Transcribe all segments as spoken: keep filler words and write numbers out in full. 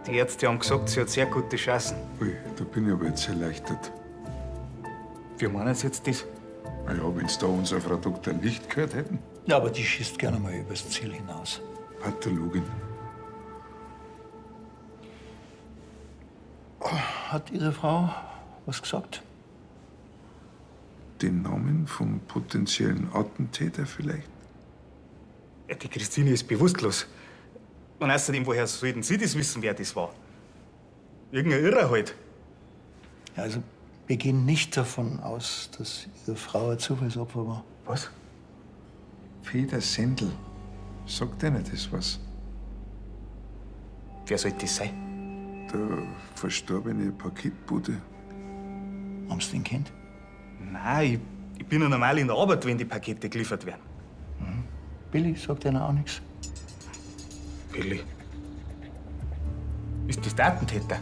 Die Ärzte haben gesagt, sie hat sehr gute Chancen. Ui, da bin ich aber jetzt erleichtert. Wie meinen Sie jetzt das? Na ja, wenn Sie da unsere Frau Doktor nicht gehört hätten. Ja, aber die schießt gerne mal übers Ziel hinaus. Pathologin. Hat Ihre Frau was gesagt? Den Namen vom potenziellen Attentäter vielleicht? Ja, die Christine ist bewusstlos. Und außerdem, woher sollten Sie das wissen, wer das war? Irgendein Irrer halt. Ja, also, wir gehen nicht davon aus, dass Ihre Frau ein Zufallsopfer war. Was? Peter Sendl. Sagt einer das was? Wer sollte das sein? Der verstorbene Paketbote. Haben Sie den kennt? Nein, ich, ich bin ja normal in der Arbeit, wenn die Pakete geliefert werden. Mhm. Billy sagt Ihnen auch nichts. Billy? Ist das der Attentäter?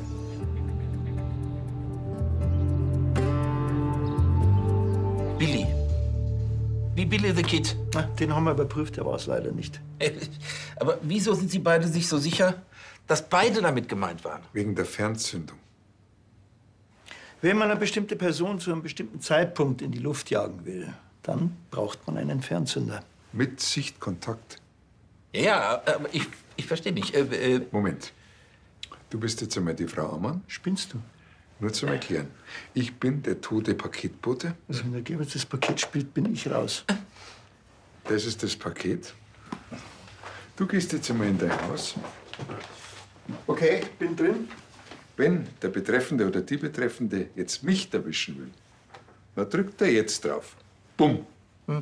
Billy. Wie Billy the Kid. Na, den haben wir überprüft, der war es leider nicht. Aber wieso sind Sie beide sich so sicher, dass beide damit gemeint waren? Wegen der Fernzündung. Wenn man eine bestimmte Person zu einem bestimmten Zeitpunkt in die Luft jagen will, dann braucht man einen Fernzünder. Mit Sichtkontakt. Ja, aber ich, ich verstehe nicht. Äh, äh, Moment. Du bist jetzt einmal die Frau Ammann? Spinnst du? Nur zum Erklären. Ich bin der tote Paketbote. Also wenn der Geber das Paket spielt, bin ich raus. Das ist das Paket. Du gehst jetzt einmal in dein Haus. Okay, bin drin. Wenn der Betreffende oder die Betreffende jetzt mich erwischen will, dann drückt er jetzt drauf. Bumm. Hm.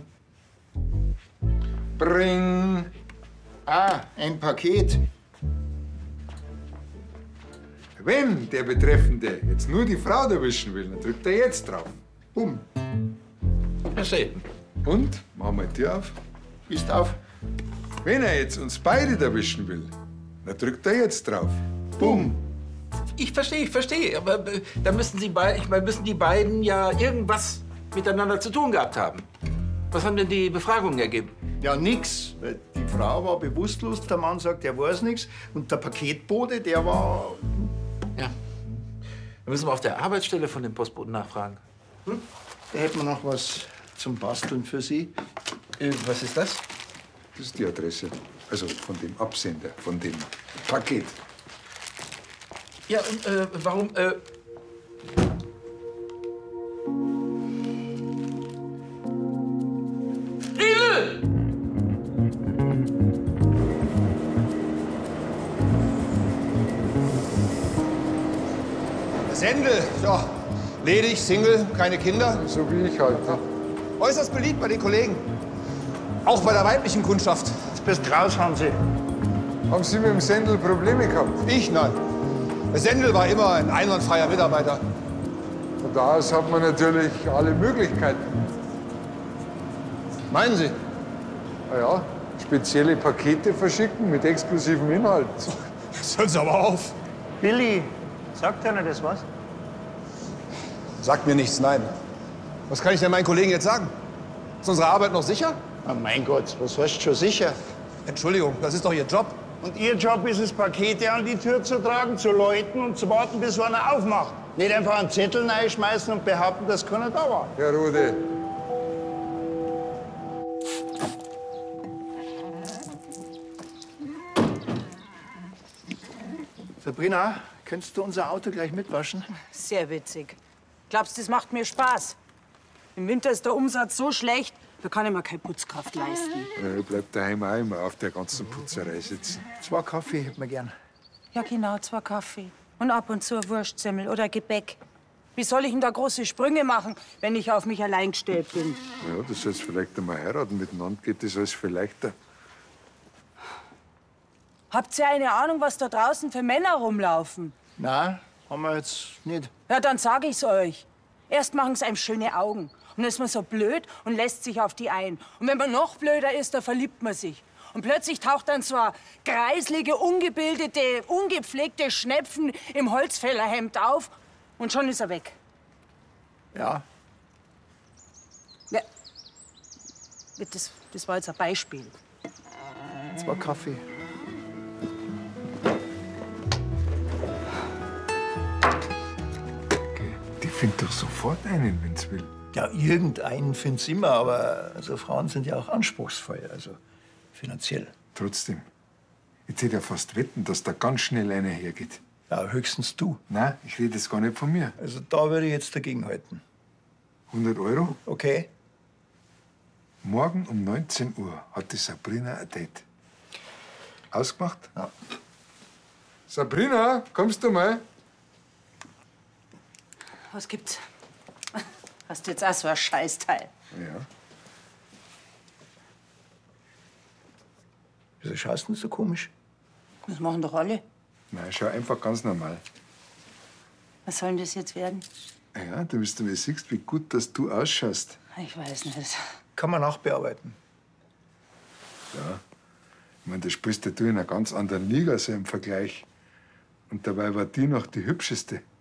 Bring. Ah, ein Paket. Wenn der Betreffende jetzt nur die Frau erwischen will, dann drückt er jetzt drauf. Bumm. verstehe. Und? Machen wir die Tür auf. Ist auf. Wenn er jetzt uns beide erwischen will, dann drückt er jetzt drauf. Bumm. Ich verstehe, ich verstehe. Aber äh, da müssen Sie beide, ich meine, müssen die beiden ja irgendwas miteinander zu tun gehabt haben. Was haben denn die Befragungen ergeben? Ja, nix. Weil die Frau war bewusstlos, der Mann sagt, er weiß nichts. Und der Paketbote, der war... Ja. Wir müssen mal auf der Arbeitsstelle von dem Postboten nachfragen. Hm? Da hätten wir noch was zum Basteln für Sie. Äh, was ist das? Das ist die Adresse. Also von dem Absender, von dem Paket. Ja, und äh, warum, äh... Riegel! Sendel, ja, ledig, Single, keine Kinder. So wie ich halt. Ne? Äußerst beliebt bei den Kollegen. Auch bei der weiblichen Kundschaft. Jetzt bist du raus, Hansi. Haben Sie mit dem Sendel Probleme gehabt? Ich, nein. Der Sendel war immer ein einwandfreier Mitarbeiter. Von da aus hat man natürlich alle Möglichkeiten. Meinen Sie? Na ja, spezielle Pakete verschicken mit exklusivem Inhalt. Jetzt hören Sie aber auf. Billy, sagt einer das was? Sagt mir nichts, nein. Was kann ich denn meinen Kollegen jetzt sagen? Ist unsere Arbeit noch sicher? Oh mein Gott, was heißt schon sicher? Entschuldigung, das ist doch Ihr Job. Und Ihr Job ist es, Pakete an die Tür zu tragen, zu läuten und zu warten, bis einer aufmacht. Nicht einfach einen Zettel reinschmeißen und behaupten, dass keiner da war. Herr Rode. Sabrina, könntest du unser Auto gleich mitwaschen? Sehr witzig. Glaubst du, das macht mir Spaß? Im Winter ist der Umsatz so schlecht, da kann ich mir keine Putzkraft leisten. Ja, bleibt daheim auch immer auf der ganzen Putzerei sitzen. Zwei Kaffee hätten wir gern. Ja, genau, zwei Kaffee. Und ab und zu ein Wurstsemmel oder Gebäck. Wie soll ich denn da große Sprünge machen, wenn ich auf mich allein gestellt bin? Ja, du sollst vielleicht einmal heiraten. Miteinander geht das alles viel leichter. Habt ihr eine Ahnung, was da draußen für Männer rumlaufen? Nein, haben wir jetzt nicht. Ja, dann sag ich's euch. Erst machen sie einem schöne Augen. Und dann ist man so blöd und lässt sich auf die ein. Und wenn man noch blöder ist, dann verliebt man sich. Und plötzlich taucht dann so ein greislige, ungebildete, ungepflegte Schnepfen im Holzfällerhemd auf. Und schon ist er weg. Ja. Ja. Das, das war jetzt ein Beispiel. Zwei Kaffee. find doch sofort einen, wenn's will. Ja, irgendeinen find's immer, aber also Frauen sind ja auch anspruchsvoll, also finanziell. Trotzdem. Jetzt hätte ich ja fast wetten, dass da ganz schnell einer hergeht. Ja, höchstens du. Nein, ich rede jetzt gar nicht von mir. Also da würde ich jetzt dagegen halten. hundert Euro? Okay? Morgen um neunzehn Uhr hat die Sabrina ein Date. Ausgemacht? Ja. Sabrina, kommst du mal? Was gibt's? Hast du jetzt auch so ein Scheißteil? Ja. Wieso schaust du denn so komisch? Das machen doch alle. Nein, schau einfach ganz normal. Was soll denn das jetzt werden? Ja, damit du mal siehst, wie gut dass du ausschaust. Ich weiß nicht. Kann man nachbearbeiten. Ja. Ich meine, da spielst ja du in einer ganz anderen Liga so im Vergleich. Und dabei war die noch die hübscheste.